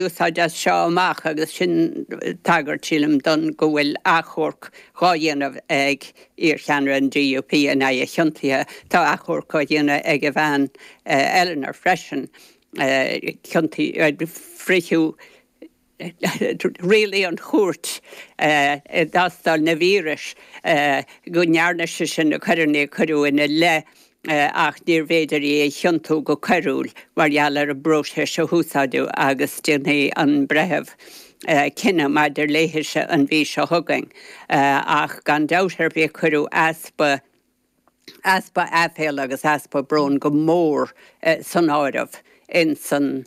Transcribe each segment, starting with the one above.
Úsáideas seo amach agus sin tagart sílim don go bhfuil achorc gáhéanamh ag iarcheanra an DUP a na chionntaithe tá achorc gáhéanamh ag a bhean Eleanor Freisin chionntaí frichiú really an chuirt dastal na víris go nearne sin na chuirné chuú ina le ach níor féidir í chionnú go choirúil margheallar a brose se húsáidú agus tínaí an brethebh cinenne maidir léhiise an bhí se thugaing ach gan dátar bhí chuú aspa afhéal agus aspa brón go mór san áirimh in san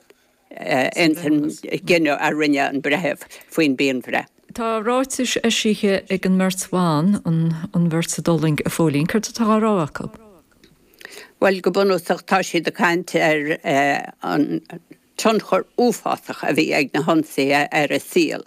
ginne a rinne an brethebh faoin bíon bhre. Tá ráitis a síthe ag an Mertsáin an bhirt a doling a fólín chuirta tá ráhacha. Well go bunúsach tá siad a caint an tionchor úfásach a bhí ag na honsaí ar a síl.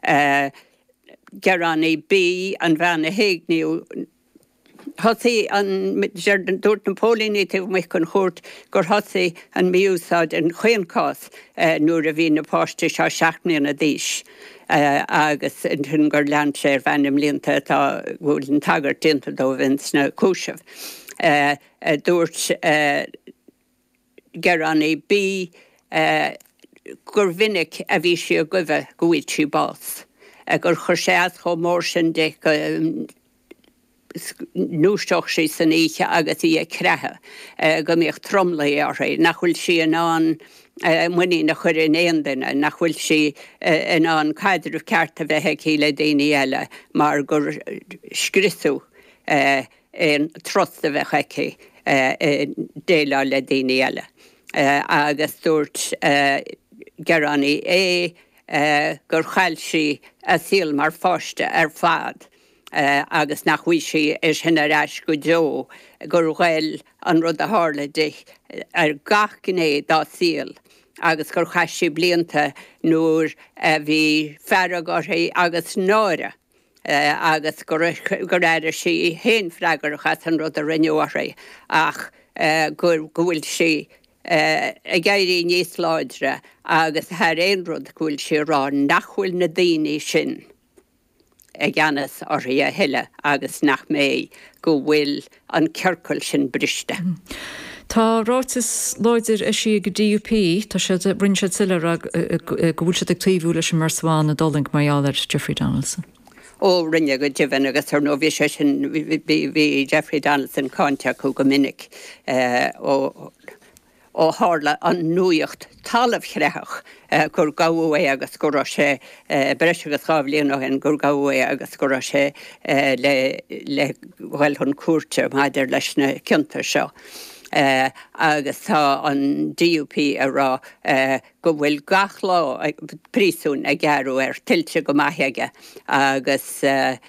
Gerannaí bí an bheanna héagníú thosaí an dúirt na pólíní taobh maic an chóirt gur thosaí an miúsáid an chuoincás nuair a bhí na páiste seo 7 mbliana d'aois. Agus in gur lean sé ar bhenim líonta tá bhfuil an tagart dinta dó bhins na cúisih. Dúirt Gerannaí bí gur vinnic a bhí si a goibh go bhfuil si bás. Gur chur séad chomh mór sin de núisteach sí san íche agus í crethe go míoch tromlaí ára nach bhfuil si an muí na chuir in éon duine nach bhfuil si in an caidirh ceart a bheitthe cíle daoine eile mar gur scrisú in trost a bheitcheici déile le daoine eile. Agus dúirt Gerannaí gur chail si a síl mar fáiste ar fad. Agus nach bhfuil si is hinna reis go deo gur bhfuil an rud a hála dich ar gach gné dá síl. Agus gur chais si blianta nuair bhí fearragáthaí agus náire. Agus gur éidir si héin freagarchas an rud a rinneoirí ach gur bhfuil si a gaiirí níos láidre agus thar éon rud bhfuil si rá nachhfuil na daoine sin a gceannas orthaí a thuile agus nach mé go bhfuil an ceircail sin briste. Tá ráitis láidir a si go DUP tá sé brinse tiile go bhúil se ag tíomhú leis an Mertsáin a doling maiáir Jeffrey Donaldson. Ó rinne go divan agus ar nó bhí sé sin bhí Jeffrey Donaldson cáinte go minic ó hála an nuíocht talamh chreithach gur gaú agus gur sé breis agus chábhlíon hen gur gaú agus gur sé le bhfuil chun cuairte maidir leis na cinnta seo. Agus tá an DUP ará go bhfuil gach lá prísún a gcearú ar tiltte go maithéige agus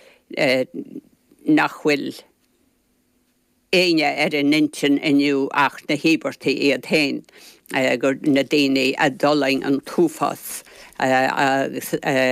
nach bhfuil éine ar an nintin inniu ach na híbartaí iad hain gur na daoine a dolaing an túfás agus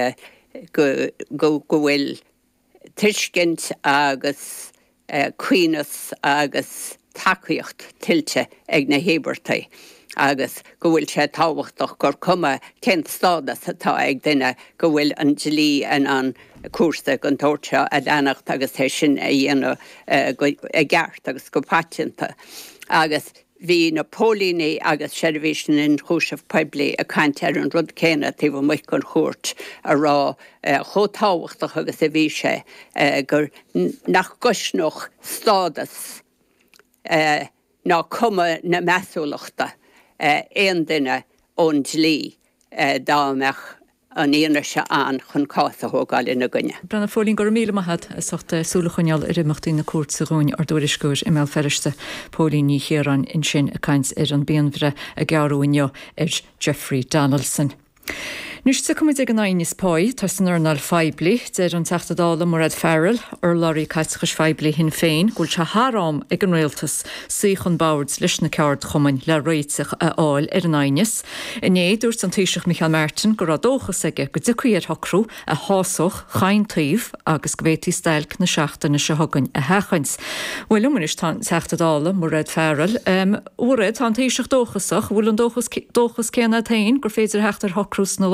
go bhfuil tuiscint agus cuinas agus tacaíocht tiltte ag na híbartaí agus go bhfuil sé táhachtach gur cuma cent stádas atá ag duine go bhfuil an dlí an cuasa an tóirte a leannacht agus é sin a dhéanamh a gceart agus go páitianta. Agus bhí na pólíní agus seirbhísin in chúiseamh poiblí a caint ar an rud céine taobh muic an chóirt a rá chótáhachtach agus a bhí sé gur nach gosnoch stádas ná cuma na measúlachta éon duine ón dlí dámeach an íana se an chun cása thógáil ina gcuine. Brenna fólín gur míle maithad soachta súla chuneal ar imeachtaí na cuairt sa gúin ar dúiriscúir i mé feriste pólíní chéaran in sin a caint ar an bíonmhre a gearúineo ar Jeffrey Donaldson. Nus sa cumid ag an ainis poi, tá san arnal feibli, déir an teachtadála Murad Farrell, larí caiitchas feibli hin féin, gúil se hárám ag an réaltas síchan bawards leis na ceard chumain le réitseach a áil ar an ainis. Iné dúirt an taoiseach Michael Martin go radóchas aige go dicuí ar hocrú a hásoch, chain tríomh agus gvétí stailc na seachtainna se hagann a hechans. Well, lumanis tá teachtadála Murad Farrell, úrad tá taoiseach dóchasach, bhfuil an dóchas céanna tain gur féidir heachtar hocrús na